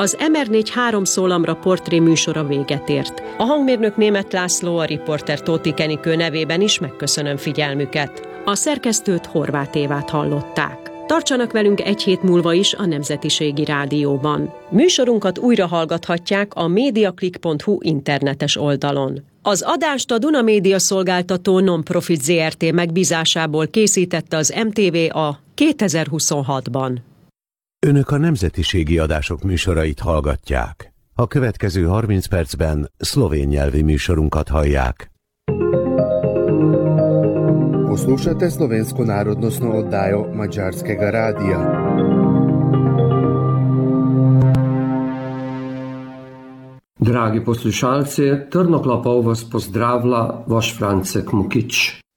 Az MR4 3 szólamra portré műsora véget ért. A hangmérnök Németh László, a riporter Tóth Enikő nevében is megköszönöm figyelmüket. A szerkesztőt, Horváth Évát hallották. Tartsanak velünk egy hét múlva is a Nemzetiségi Rádióban. Műsorunkat újra hallgathatják a mediaclick.hu internetes oldalon. Az adást a Duna Média Szolgáltató Non-Profit Zrt. Megbízásából készítette az MTV a 2026-ban. Önök a nemzetiségi adások műsorait hallgatják. A következő 30 percben szlovén nyelvi műsorunkat hallják. Poslušate Slovensko narodnostno oddajo Madžarskega radija. Dragi poslušalci, Trnoklapov vas pozdravlja vaš Francek Mukič.